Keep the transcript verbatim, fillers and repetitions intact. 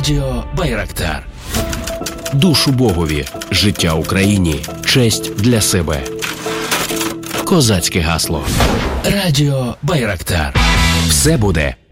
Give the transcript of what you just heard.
Радіо Байрактар. Душу Богові, життя Україні, честь для себе. Козацьке гасло. Радіо Байрактар. Все буде